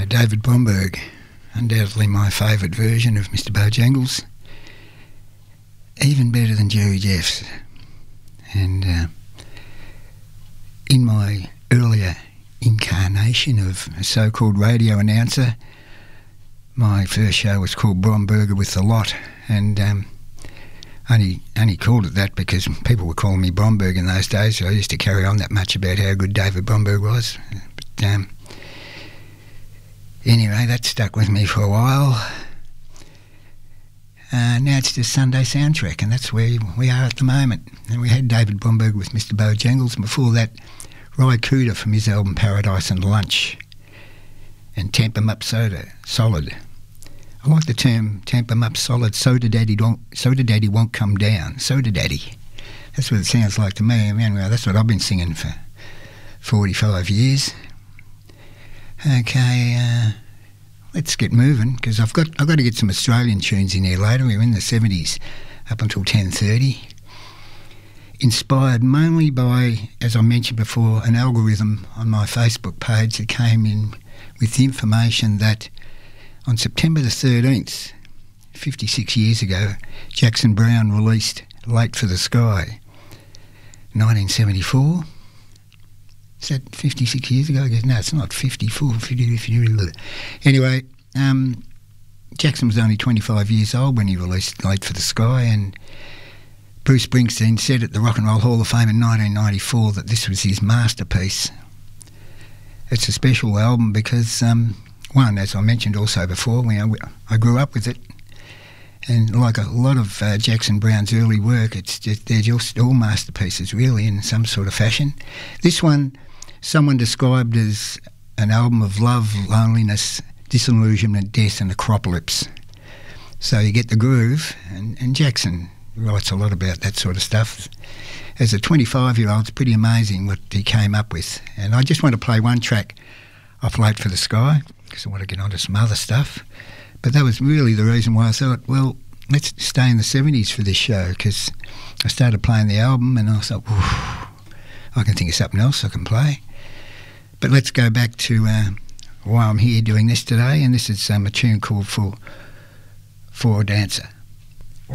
David Bromberg, undoubtedly my favourite version of Mr. Bojangles, even better than Jerry Jeffs. And in my earlier incarnation of a so-called radio announcer, my first show was called Bromberger with the Lot, and only called it that because people were calling me Bromberg in those days, so I used to carry on that much about how good David Bromberg was. But anyway, that stuck with me for a while. Now it's just Sunday Soundtrack, and that's where we are at the moment. And we had David Bromberg with Mr. Bojangles, and before that, Ry Cooder from his album Paradise and Lunch, and Temp 'Em Up Solid. I like the term Temp 'Em Up Solid. Soda Daddy won't come down. Soda Daddy. That's what it sounds like to me. I mean, well, that's what I've been singing for 45 years. Okay, let's get moving, because I've got to get some Australian tunes in here later. We're in the 70s up until 10:30. Inspired mainly by, as I mentioned before, an algorithm on my Facebook page that came in with the information that on September the 13th, 56 years ago, Jackson Browne released Late for the Sky, 1974. Is that 56 years ago? No, it's not 54. Anyway, Jackson was only 25 years old when he released Late for the Sky, and Bruce Springsteen said at the Rock and Roll Hall of Fame in 1994 that this was his masterpiece. It's a special album because, one, as I mentioned also before, I grew up with it, and like a lot of Jackson Browne's early work, they're just all masterpieces really in some sort of fashion. This one, someone described as an album of love, loneliness, disillusionment, death and acropolis. So you get the groove, and Jackson writes a lot about that sort of stuff. As a 25-year-old, it's pretty amazing what he came up with. And I just want to play one track off Late for the Sky, because I want to get onto some other stuff. But that was really the reason why I thought, well, let's stay in the 70s for this show, because I started playing the album and I thought, I can think of something else I can play. But let's go back to why I'm here doing this today, and this is a tune called For a Dancer.